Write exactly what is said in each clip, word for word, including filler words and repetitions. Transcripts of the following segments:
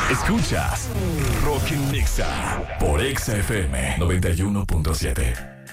Escuchas Rock en Nexa por Exa F M noventa y uno punto siete.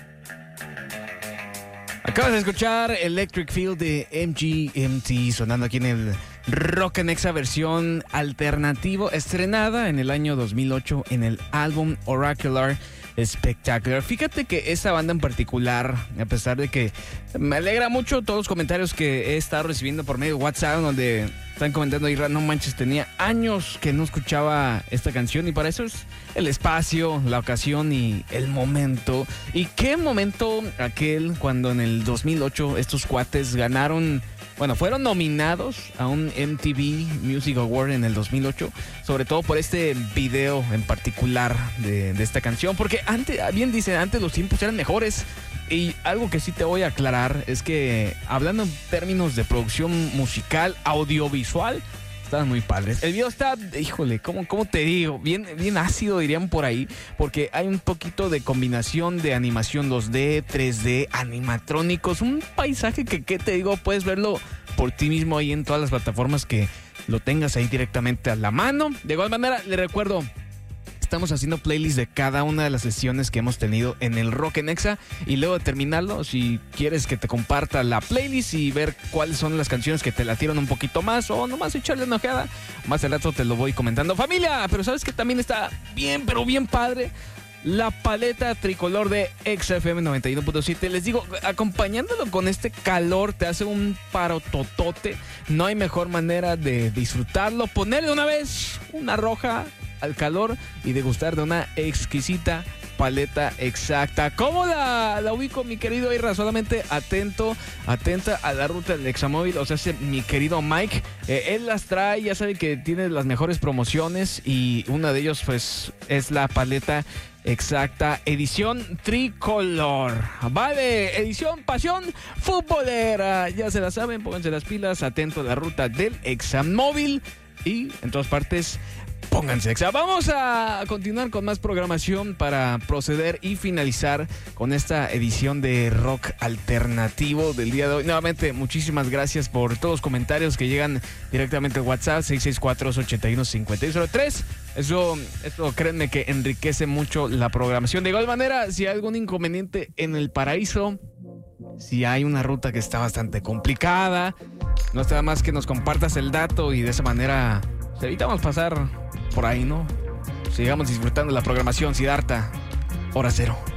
Acabas de escuchar Electric Field de M G M T sonando aquí en el Rock en Nexa versión alternativo, estrenada en el año dos mil ocho en el álbum Oracular Spectacular. Fíjate que esta banda en particular, a pesar de que me alegra mucho todos los comentarios que he estado recibiendo por medio de WhatsApp, donde están comentando ahí, no manches, tenía años que no escuchaba esta canción y para eso es el espacio, la ocasión y el momento. ¿Y qué momento aquel cuando en el dos mil ocho estos cuates ganaron, bueno, fueron nominados a un M T V Music Award en el dos mil ocho, sobre todo por este video en particular de, de esta canción, porque antes, bien dicen, antes los tiempos eran mejores. Y algo que sí te voy a aclarar es que, hablando en términos de producción musical, audiovisual, estaban muy padres. El video está, híjole, ¿cómo, cómo te digo? Bien, bien ácido, dirían por ahí, porque hay un poquito de combinación de animación dos D, tres D, animatrónicos, un paisaje que, ¿qué te digo? Puedes verlo por ti mismo ahí en todas las plataformas que lo tengas ahí directamente a la mano. De igual manera, le recuerdo, estamos haciendo playlists de cada una de las sesiones que hemos tenido en el Rock en Nexa, y luego de terminarlo, si quieres que te comparta la playlist y ver cuáles son las canciones que te latieron un poquito más o nomás echarle una ojeada, más al rato te lo voy comentando, familia. Pero sabes que también está bien, pero bien padre la paleta tricolor de Exa F M noventa y uno punto siete. Les digo, acompañándolo con este calor te hace un parototote. No hay mejor manera de disfrutarlo. Ponerle una vez una roja al calor y degustar de una exquisita paleta exacta. ¿Cómo la, la ubico, mi querido Irra? Solamente atento, atenta a la ruta del Examóvil, o sea, ese, mi querido Mike. Eh, él las trae, ya sabe que tiene las mejores promociones y una de ellos pues es la paleta exacta edición tricolor. Vale, edición pasión futbolera. Ya se la saben, pónganse las pilas, atento a la ruta del Examóvil y en todas partes pónganse Exa. Vamos a continuar con más programación para proceder y finalizar con esta edición de rock alternativo del día de hoy. Nuevamente, muchísimas gracias por todos los comentarios que llegan directamente al WhatsApp seis seis cuatro, dos ocho uno, cinco cero cero tres. Eso, esto créanme que enriquece mucho la programación. De igual manera, si hay algún inconveniente en el paraíso, si hay una ruta que está bastante complicada, no está más que nos compartas el dato y de esa manera evitamos pasar por ahí, ¿no? Sigamos disfrutando la programación. Siddhartha, hora cero.